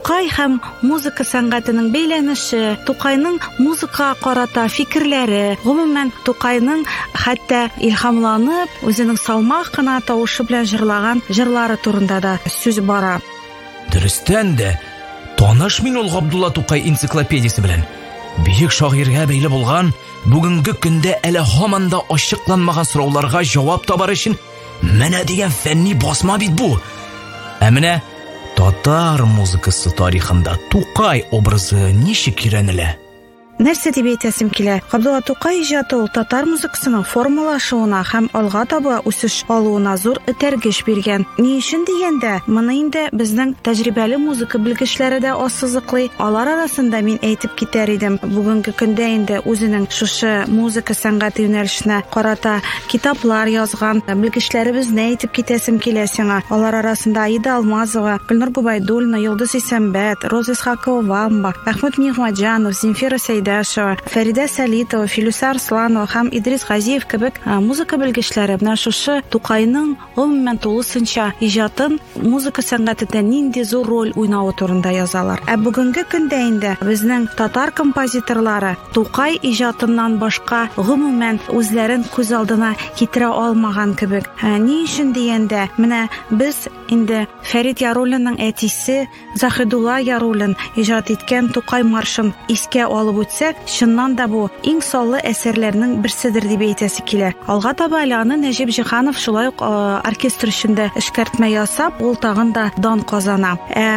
Тукай һәм музыка сәнгатенең бәйләнеше, Тукайның музыкага карата фикерләре, гомумән Тукайның хәтта илһамланып, үзенең салмак кына тавышы белән җырлаган җырлары турында да сүз бара. Дөрестән дә, таныш мин ул Габдулла Тукай энциклопедиясе белән. Бөек шагыйрьгә бәйле булган, бүгенге көндә әле һаман да ачыкланмаган сорауларга җавап табар өчен менә дигән фәнни басма бит бу. Ә менә татар музыкасы тарихында Тукай образы ничек өйрәнелә? Нәрсә дип әйтәсем килә? Габдулла Тукай иҗаты ул татар музыкасының формалашуына һәм алга таба үсеш алуына зур этәргеч биргән. Ни өчен дигәндә, моны инде безнең тәҗрибәле музыка белгечләре дә ассызыклый. Алар арасында мин әйтеп китәр идем, бүгенге көндә инде үзенең шушы музыка сәнгате юнәлешенә карата китаплар язган белгечләребезне әйтеп китәсем килә сиңа. Алар арасында Аида Алмазова, Гөлнур Губайдуллина, Йолдыз Исәнбәт, Роза Исхакова, Мәхмүд Нигъмәтҗанов, Зинфира Фәрида Сәлитова, Филүсә Арсланова һәм Идрис Газиев кебек музыка белгечләре менә шушы Тукайның гомумән тулысынча иҗатын музыка сәнгатендә нинди зур роль уйнавы турында язалар. Ә бүгенге көндә инде безнең татар композиторлары Тукай иҗатыннан башка гомумән үзләрен күз алдына китерә алмаган кебек. Ни өчен дигәндә, менә без инде Фәрит Яруллинның әтисе Заһидулла Яруллин иҗат иткән Тукай маршын искә алып үтсәк, чыннан да бу иң саллы әсәрләрнең берседер дип әйтәсе килә. Алга таба аны Нәҗип Җиһанов шулай ук оркестр эшендә эшкәртмә ясап, ул тагын да дан казана.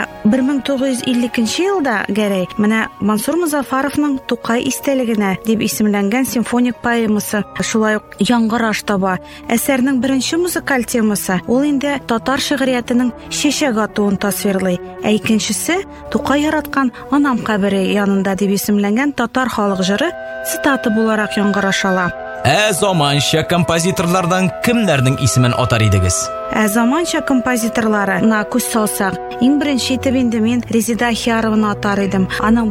1952 елда гәрәй, менә Мансур Музафаровның Тукай истәлегенә дип исемләнгән симфоник поэмасы шулай ук яңгыраш таба. Әсәрнең беренче музыкаль темасы ул инде татар шигъриятының чәчәк атуын тасвирлый. Ә икенчесе Тукай яраткан анам кабере янында дип исемләнгән татар халык җыры цитаты буларак яңгырашала. Заманча композиторлардан кемнәрнең исемен атар идегез? Заманча композиторларына күз салсак, иң беренче итеп инде мин Резида Ахиярованы атар идем. Аның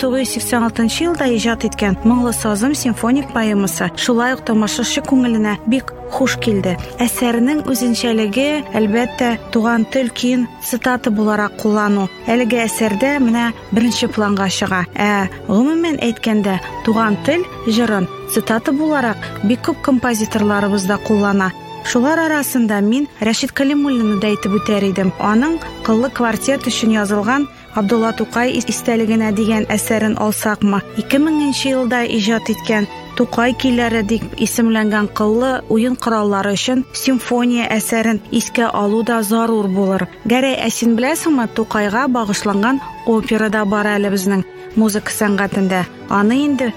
1986 елда иҗат иткән Моңлы сазым симфоник поэмасы шулай ук тамашачы күңеленә бик хуш килде. Әсәрнең үзенчәлеге, әлбәттә, туган тел кин цитаты буларак куллану. Әлеге әсәрдә менә беренче планга чыга. Гомумән әйткәндә, туган тел җырын цитаты буларак бик күп композиторларыбыз да куллана. Шулар арасында мин Рәшит Калимуллинны да әйтеп үтәр идем. Аның «Кыллы квартет» өчен язылган Габдулла Тукай истәлегенә дигән әсәрен алсакмы, 2000 елда иҗат иткән Тукай көйләре дип исемләнгән кыллы уен кораллары өчен симфония әсәрен искә алу да зарур булыр. Гәрәй, син беләсеңме, Тукайга багышланган опера да бар әле безнең музыка сәнгатендә. Аны инде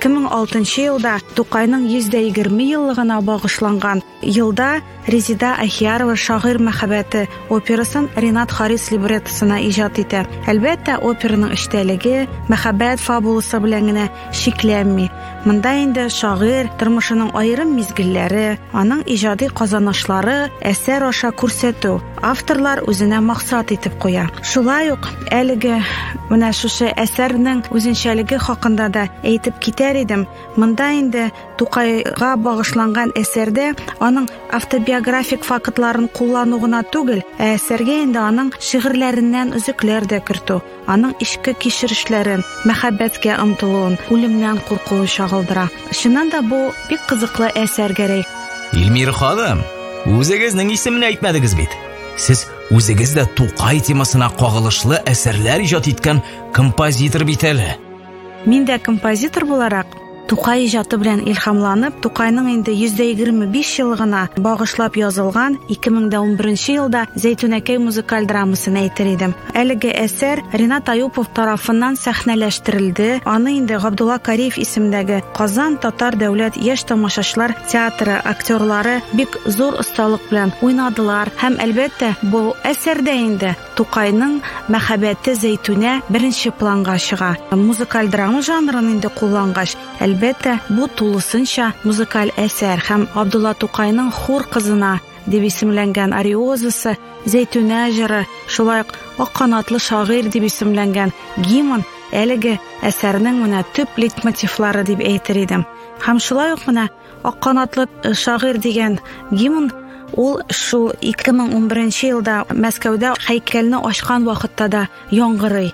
2006 елда Тукайның 120 еллыгына багышланган елда Резида Ахиярова «Шагыйрь мәхәббәте» операсын Ринат Харис либреттосына иҗат итә. Әлбәттә, операның эчтәлеге мәхәббәт фабуласы белән генә шикләнми. Монда инде шагыйрь тормышының аерым мизгелләре, аның иҗади казанышлары әсәр аша күрсәтү авторлар үзенә максат итеп куя. Шулай ук әлеге менә шушы әсәрнең үзенчәлеге хакында да әйтеп китәр идем. Монда инде Тукайга багышланган әсәрдә аның автобиографик фактларын куллану гына түгел, әсәргә инде аның шигырьләреннән үзекләр дә кертү, аның ичке кичерешләрен, мәхәббәткә омтылуын, үлемнән куркуын чагылдыра. Чыннан да бу бик кызыклы әсәр гәрәй. Илмир ханым, үзегезнең исемен әйтмәдегез бит. Сез үзегез дә Тукай темасына кагылышлы әсәрләр иҗат иткән композитор бит әле. Мин дә композитор буларак Тукай иҗаты белән илһамланып, Тукайның инде 125 еллыгына багышлап язылган 2011 елда Зәйтүнәкәй музыкаль драмасын әйтер идем. Әлеге әсәр Ринат Аюпов тарафыннан сәхнәләштерелде. Аны инде Габдулла Кариев исемендәге Казан Татар дәүләт яшь тамашачылар театры актерлары бик зур осталык белән уйнадылар. Һәм әлбәттә, бу әсәрдә инде Тукайның мәхәббәте Зәйтүнә беренче планга чыга. Музыкаль драма жанрын инде куллангач, әлбәттә, бу тулысынча музыкаль әсәр һәм Габдулла Тукайның хур кызына дип исемләнгән ариозасы, Зәйтүнә җыры, шулай ук ак канатлы шагыйрь дип исемләнгән гимн әлеге әсәрнең менә төп лейтмотивлары дип әйтер идем. Һәм шулай ук менә ак канатлы шагыйрь дигән гимн ул шул 2011 елда Мәскәүдә һәйкәлне ачкан вакытта да яңгырый.